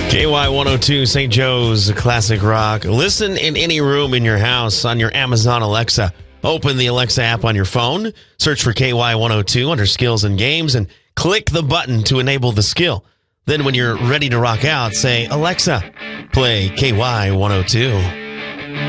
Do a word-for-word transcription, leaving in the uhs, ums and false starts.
K Y one oh two, Saint Joe's Classic Rock. Listen in any room in your house on your Amazon Alexa. Open the Alexa app on your phone, search for K Y one oh two under Skills and Games, and click the button to enable the skill. Then when you're ready to rock out, say, Alexa, play K Y one oh two.